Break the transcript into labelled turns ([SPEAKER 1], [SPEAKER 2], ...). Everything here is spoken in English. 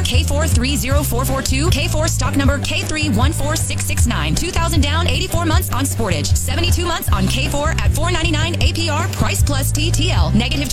[SPEAKER 1] K430442, K4 stock number K314669. 2000 down, 84 months on Sportage. 72 months on K4 at $499 APR, price plus TTL. Negative